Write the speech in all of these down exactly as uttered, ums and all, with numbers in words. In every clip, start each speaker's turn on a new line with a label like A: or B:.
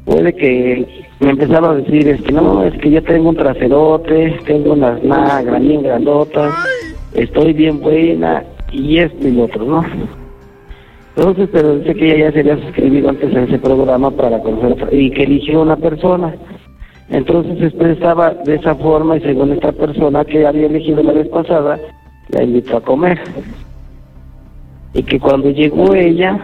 A: puede que me empezaba a decir, es que no, es que yo tengo un traserote, tengo unas nagras bien grandotas, estoy bien buena, y esto y lo otro, ¿no? Entonces, pero dice que ella ya se había suscribido antes en ese programa para conocer, y que eligió una persona. Entonces se expresaba de esa forma, y según esta persona que había elegido la vez pasada, la invitó a comer. Y que cuando llegó ella,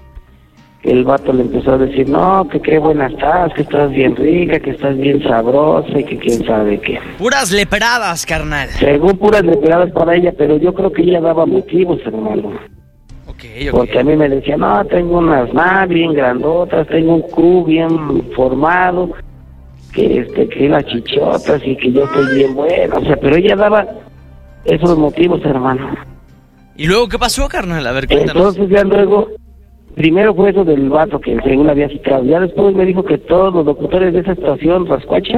A: el vato le empezó a decir, no, que qué buena estás, que estás bien rica, que estás bien sabrosa, y que quién sabe qué.
B: Puras leperadas, carnal.
A: Según puras leperadas para ella, pero yo creo que ella daba motivos, hermano.
B: Okay, okay.
A: Porque a mí me decía, no, tengo unas más bien grandotas, tengo un cu bien formado, que este, que las chichotas, y que yo estoy bien buena, o sea, pero ella daba esos motivos, hermano.
B: ¿Y luego qué pasó, carnal? A ver, cuéntanos.
A: Entonces ya luego, primero fue eso del vato que según había citado, ya después me dijo que todos los locutores de esa estación, Rascuacha,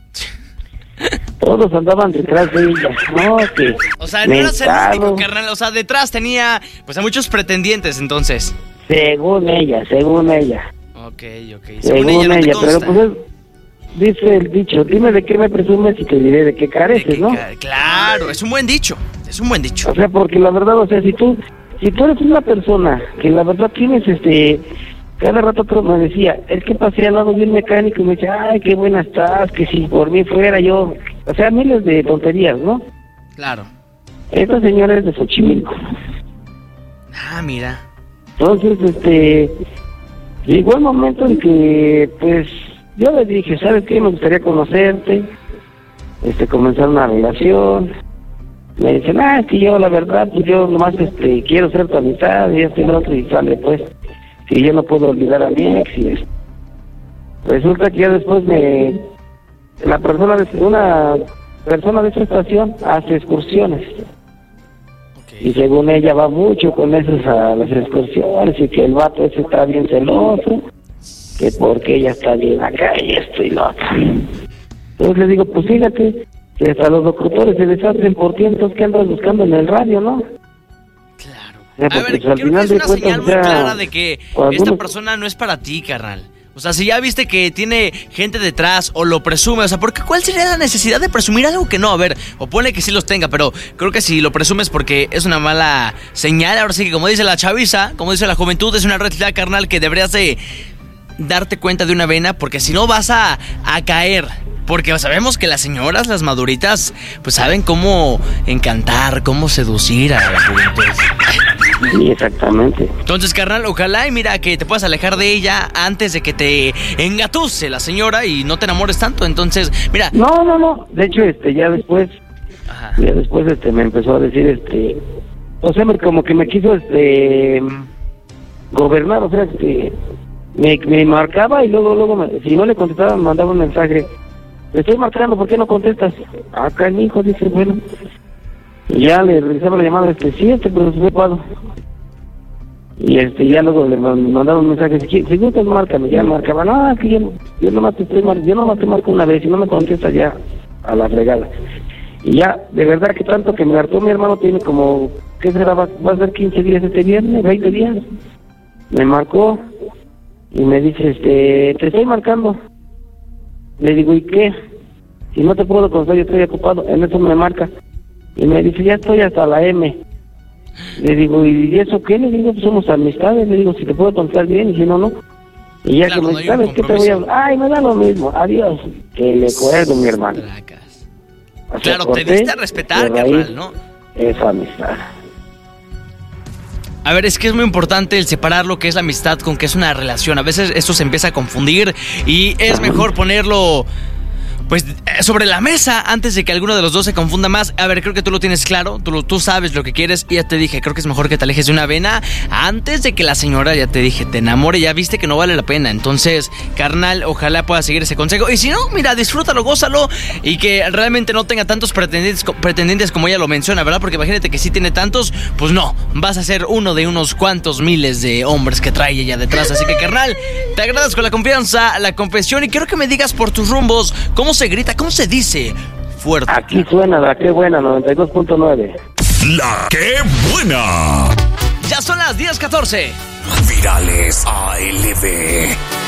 A: todos andaban detrás de ella, no, que...
B: O sea, no eras el único, carnal, o sea, detrás tenía, pues, a muchos pretendientes, entonces.
A: Según ella, según ella.
B: Ok, ok, según,
A: según
B: ella, no
A: ella,
B: te
A: pero pues es, dice el dicho, dime de qué me presumes y te diré de qué careces,
B: de qué,
A: ¿no?
B: Claro, es un buen dicho, es un buen dicho.
A: O sea, porque la verdad, o sea, si tú, si tú eres una persona que la verdad tienes, este... Cada rato otro me decía, es que pasé al lado de un mecánico y me decía, ay, qué buena estás, que si por mí fuera yo... O sea, miles de tonterías, ¿no?
B: Claro.
A: Esta señora es de Xochimilco.
B: Ah, mira.
A: Entonces, este... llegó el momento en que, pues, yo le dije, ¿sabes qué? Me gustaría conocerte, este, comenzar una relación. Me dicen, ah, es que yo, la verdad, pues yo nomás, este, quiero ser tu amistad, y esto y lo otro, y sale, pues... que yo no puedo olvidar a mi ex, y esto. Resulta que ya después me... La persona de... Una persona de esa estación hace excursiones. Okay. Y según ella va mucho con esas a las excursiones, y que el vato ese está bien celoso, que porque ella está bien acá y esto y lo otro. Entonces le digo, pues fíjate, que hasta los locutores se deshacen por ti, entonces que andas buscando en el radio, ¿no?
B: A ver, creo que es una señal muy clara de que esta
A: uno...
B: persona no es para ti, carnal. O sea, si ya viste que tiene gente detrás o lo presume, o sea, ¿por qué, ¿cuál sería la necesidad de presumir algo que no? A ver, o pone que sí los tenga, pero creo que si lo presumes porque es una mala señal. Ahora sí que, como dice la chaviza, como dice la juventud, es una red flag, carnal, que deberías de darte cuenta de una vena, porque si no vas a, a caer. Porque sabemos que las señoras, las maduritas, pues saben cómo encantar, cómo seducir a la juventud.
A: Sí, exactamente.
B: Entonces, carnal, ojalá y mira que te puedas alejar de ella antes de que te engatuse la señora y no te enamores tanto. Entonces, mira.
A: No, no, no. De hecho, este, ya después, Ajá. ya después, este, me empezó a decir, este, o sea, como que me quiso, este, gobernar, o sea, este, me, me marcaba y luego, luego, me, si no le contestaba, me mandaba un mensaje. Le estoy marcando, ¿por qué no contestas? Acá mi hijo dice, bueno. Y ya le realizaba la llamada, este, sí, este, pero estoy ocupado. Y este, ya luego le mandaba un mensaje, si, si gustas, márcame. Ya marcaba, no, es que yo, yo nomás te estoy marcando, yo nomás te marco una vez, y no me contestas ya a la fregada. Y ya, de verdad que tanto que me hartó mi hermano, tiene como, ¿qué será? Va, va a ser quince días este viernes, veinte días. Me marcó y me dice, este, te estoy marcando. Le digo, ¿y qué? Si no te puedo contestar, yo estoy ocupado. En eso me marca. Y me dice, ya estoy hasta la M. Le digo, ¿y eso qué? Le digo, pues somos amistades. Le digo, si te puedo contestar bien, y si no, no. Y ya claro, que me dice, ¿sabes qué te voy a hablar? Ay, me da lo mismo. Adiós. Que le cuelgo, mi hermano.
B: O sea, claro, corté, te diste a respetar, carnal, ¿no?
A: Esa amistad.
B: A ver, es que es muy importante el separar lo que es la amistad con que es una relación. A veces esto se empieza a confundir y es mejor ponerlo, pues, sobre la mesa antes de que alguno de los dos se confunda más. A ver, creo que tú lo tienes claro, tú, lo, tú sabes lo que quieres y ya te dije, creo que es mejor que te alejes de una vena antes de que la señora, ya te dije, te enamore. Ya viste que no vale la pena. Entonces, carnal, ojalá puedas seguir ese consejo. Y si no, mira, disfrútalo, gózalo y que realmente no tenga tantos pretendientes, pretendientes como ella lo menciona, ¿verdad? Porque imagínate que si tiene tantos, pues no, vas a ser uno de unos cuantos miles de hombres que trae ella detrás. Así que, carnal, te agradezco la confianza, la confesión y quiero que me digas por tus rumbos cómo se grita, cómo se dice fuerte.
A: Aquí suena la que buena, noventa y dos punto nueve.
C: La que buena.
B: Ya son las diez catorce.
C: Virales A L B.